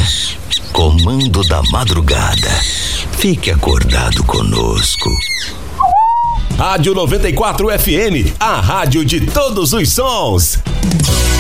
Comando da Madrugada. Fique acordado conosco. Rádio 94 FM, a rádio de todos os sons.